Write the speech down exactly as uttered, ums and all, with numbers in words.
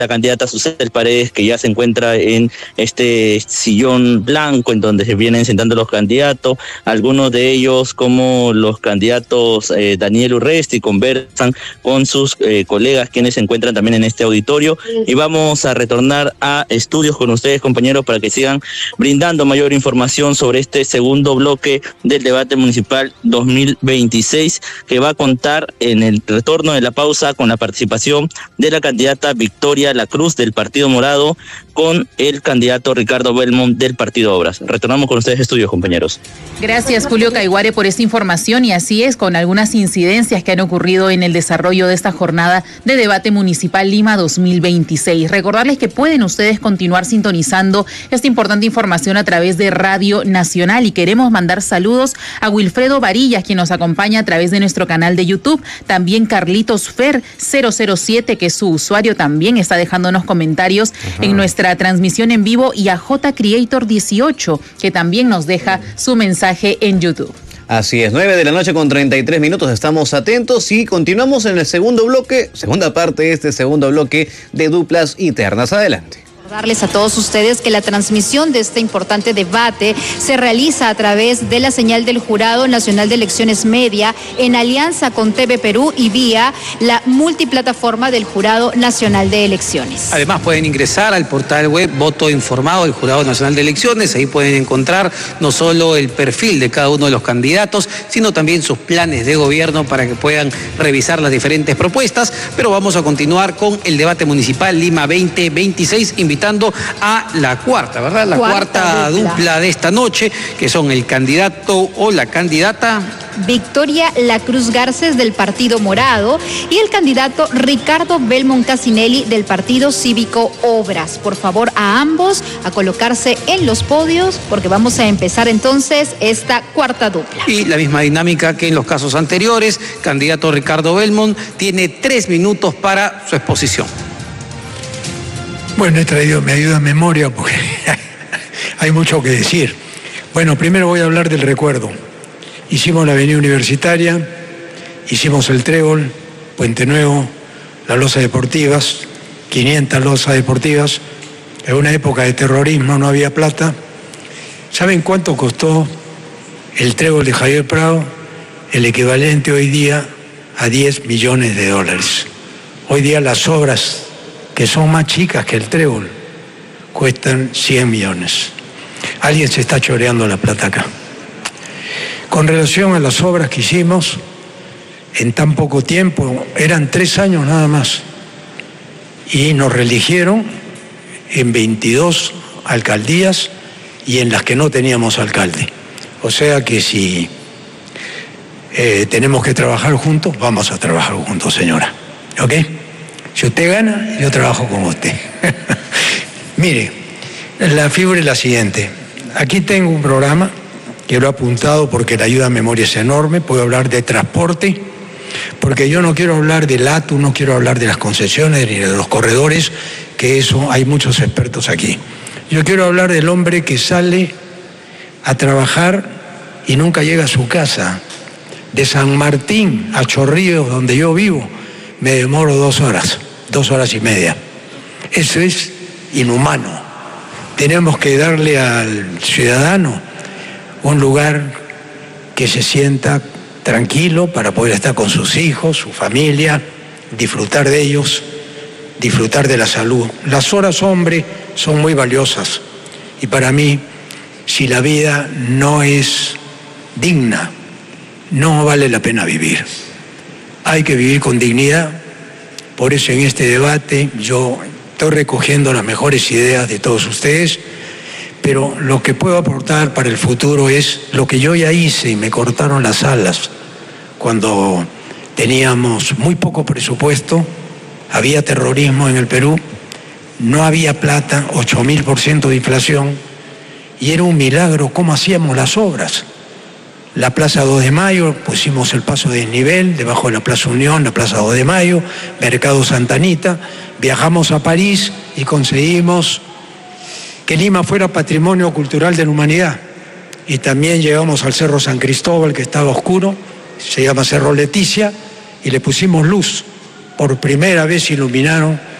la candidata Susel Paredes, que ya se encuentra en este sillón blanco en donde se vienen sentando los candidatos. Algunos de ellos, como los candidatos eh, Daniel Urresti, conversan con sus eh, colegas quienes se encuentran también en este auditorio, y vamos a retornar a estudios con ustedes, compañeros, para que sigan brindando mayor información sobre este segundo bloque del debate municipal dos mil veintiséis, que va a contar en el retorno de la pausa con la participación de la candidata Victoria La Cruz del Partido Morado con el candidato Ricardo Belmont del Partido Obras. Retornamos con ustedes estudios, compañeros. Gracias, Julio Caiguare, por esta información, y así es, con algunas incidencias que han ocurrido en el desarrollo de esta jornada de debate municipal Lima dos mil veintiséis. Recordarles que pueden ustedes continuar sintonizando esta importante información a través de Radio Nacional, y queremos mandar saludos a Wilfredo Varillas, quien nos acompaña a través de nuestro canal de YouTube, también Carlitos Fer cero cero siete, que es su usuario, también está dejándonos comentarios Ajá. en nuestra transmisión en vivo, y a J Creator dieciocho, que también nos deja su mensaje en YouTube. Así es, nueve de la noche con treinta y tres minutos, estamos atentos y continuamos en el segundo bloque, segunda parte de este segundo bloque de Duplas y Ternas. Adelante. Darles a todos ustedes que la transmisión de este importante debate se realiza a través de la señal del Jurado Nacional de Elecciones Media en alianza con T V Perú y vía la multiplataforma del Jurado Nacional de Elecciones. Además pueden ingresar al portal web Voto Informado del Jurado Nacional de Elecciones. Ahí pueden encontrar no solo el perfil de cada uno de los candidatos, sino también sus planes de gobierno para que puedan revisar las diferentes propuestas. Pero vamos a continuar con el debate municipal Lima veinte veintiséis, invitando a la cuarta, ¿verdad? La cuarta, cuarta dupla. dupla de esta noche, que son el candidato o la candidata Victoria La Cruz Garces del Partido Morado y el candidato Ricardo Belmont Casinelli del Partido Cívico Obras. Por favor, a ambos a colocarse en los podios, porque vamos a empezar entonces esta cuarta dupla. Y la misma dinámica que en los casos anteriores, candidato Ricardo Belmont tiene tres minutos para su exposición. Bueno, he traído, me ayuda a memoria porque hay mucho que decir. Bueno, primero voy a hablar del recuerdo. Hicimos la Avenida Universitaria, hicimos el Trébol, Puente Nuevo, las losas deportivas, quinientas losas deportivas. En una época de terrorismo no había plata. ¿Saben cuánto costó el Trébol de Javier Prado? El equivalente hoy día a diez millones de dólares. Hoy día las obras, que son más chicas que el Trébol, cuestan cien millones. Alguien se está choreando la plata acá. Con relación a las obras que hicimos, en tan poco tiempo, eran tres años nada más, y nos reeligieron en veintidós alcaldías y en las que no teníamos alcalde. O sea que si eh, tenemos que trabajar juntos, vamos a trabajar juntos, señora. ¿Ok? Si usted gana, yo trabajo con usted. Mire, la figura es la siguiente. Aquí tengo un programa que lo he apuntado porque la ayuda a memoria es enorme. Puedo hablar de transporte, porque yo no quiero hablar del A T U, no quiero hablar de las concesiones ni de los corredores, que eso hay muchos expertos aquí. Yo quiero hablar del hombre que sale a trabajar y nunca llega a su casa. De San Martín a Chorrillos, donde yo vivo, me demoro dos horas, dos horas y media. Eso es inhumano. Tenemos que darle al ciudadano un lugar que se sienta tranquilo para poder estar con sus hijos, su familia, disfrutar de ellos, disfrutar de la salud. Las horas, hombre, son muy valiosas. Y para mí, si la vida no es digna, no vale la pena vivir. Hay que vivir con dignidad. Por eso en este debate yo estoy recogiendo las mejores ideas de todos ustedes, pero lo que puedo aportar para el futuro es lo que yo ya hice y me cortaron las alas cuando teníamos muy poco presupuesto, había terrorismo en el Perú, no había plata, ocho mil por ciento de inflación, y era un milagro cómo hacíamos las obras. La Plaza dos de Mayo, pusimos el paso de desnivel, debajo de la Plaza Unión, la Plaza dos de Mayo, Mercado Santa Anita, viajamos a París y conseguimos que Lima fuera Patrimonio Cultural de la Humanidad. Y también llegamos al Cerro San Cristóbal, que estaba oscuro, se llama Cerro Leticia, y le pusimos luz. Por primera vez iluminaron